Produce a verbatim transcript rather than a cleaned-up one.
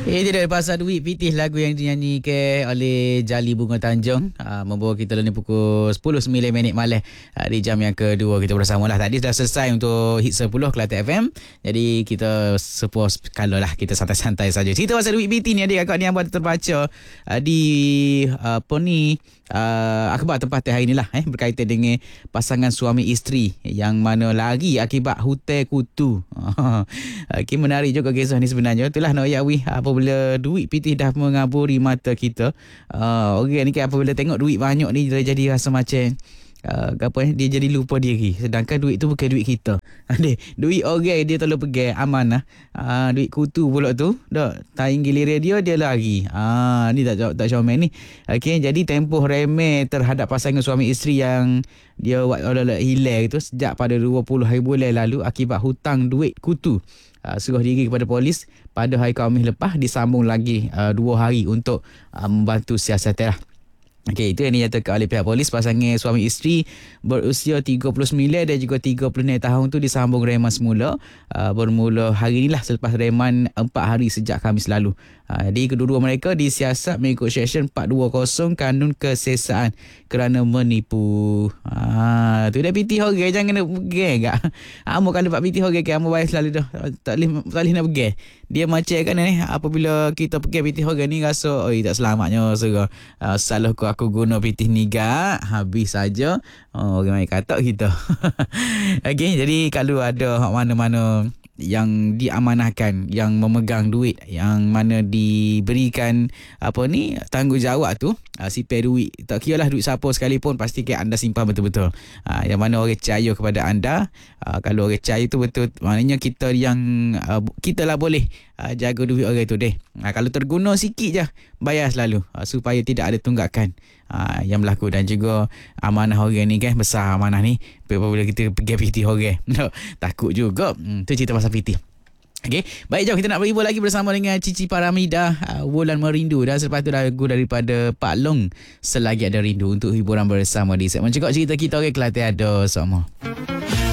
Eh, tidak pasal duit pitih lagu yang dinyanyikan oleh Jali Bunga Tanjung. Uh, membawa kita ni pukul sepuluh sembilan minit malam uh, di jam yang kedua kita bersama lah. Tadi dah selesai untuk Hit sepuluh Kelantan F M. Jadi kita suppose kalau lah kita santai-santai saja. Cerita pasal duit pitih ni adik-akak ni yang baru terbaca uh, di uh, apa ni Uh, akhbar tempatan hari inilah eh, berkaitan dengan pasangan suami isteri yang mana lari akibat hutang kutu. Okay, menarik juga kisah ni sebenarnya. Itulah nak yawi apabila duit pitih dah mengaburi mata kita. Uh, Orang ni kan apabila tengok duit banyak ni dia jadi rasa macam Uh, apa eh? Dia jadi lupa diri. Sedangkan duit tu bukan duit kita. Adik, duit orang dia tolong pegang amanah. Uh, duit kutu pula tu dak taing giliran dia dia lari. Ah uh, ni tak tak comel ni. Okey, jadi tempoh remeh terhadap pasangan suami isteri yang dia buat olah hilang tu sejak pada dua puluh hari bulan lalu akibat hutang duit kutu. Uh, suruh diri kepada polis pada hari Khamis lepas, disambung lagi uh, dua hari untuk uh, membantu siasatan lah. Okey, itu yang dinyatakan oleh pihak polis. Pasangan suami isteri berusia tiga puluh sembilan dan juga tiga puluh enam tahun tu disambung reman semula uh, bermula hari inilah selepas reman empat hari sejak Khamis lalu. Uh, jadi kedua-dua mereka disiasat mengikut Seksyen empat dua kosong Kanun Kesesaan kerana menipu. Ah, uh, tu dah pitih orang jangan nak pergi gak. Amo kalau dapat pitih orang ke amo bayar selalu dah. Tak boleh tak boleh nak pergi. Dia macam kan ni apabila kita pergi pitih orang ni rasa oi tak selamatnya serah. Uh, salah ku aku guna pitih niga habis saja. Oh, orang main kata kita. Okey, jadi kalau ada mana-mana yang diamanahkan, yang memegang duit, yang mana diberikan apa ni tanggungjawab tu, uh, simpan duit, tak kira lah duit siapa sekalipun, pastikan anda simpan betul-betul. Uh, yang mana orang percaya kepada anda, uh, kalau orang percaya tu betul, maknanya kita yang uh, kita lah boleh uh, jaga duit orang tu deh. Uh, kalau terguna sikit je, bayar selalu uh, supaya tidak ada tunggakan uh, yang berlaku. Dan juga amanah orang ni kan, besar amanah ni apabila kita pergi pitih orang. Takut juga. Hmm, tu cerita pasal pitih. Okey, baik, jom kita nak berhibur lagi bersama dengan Cici Paramida, uh, Wulan Merindu, dan selepas tu lagu daripada Pak Long, Selagi Ada Rindu, untuk hiburan bersama di segmen Cakap Cerita kita. Okey, Kelantan ada semua.